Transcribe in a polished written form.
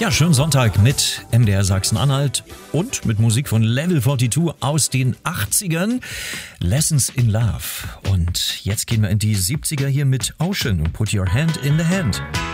Ja, schönen Sonntag mit MDR Sachsen-Anhalt und mit Musik von Level 42 aus den 80ern. Lessons in Love. Und jetzt gehen wir in die 70er hier mit Ocean und Put Your Hand in the Hand.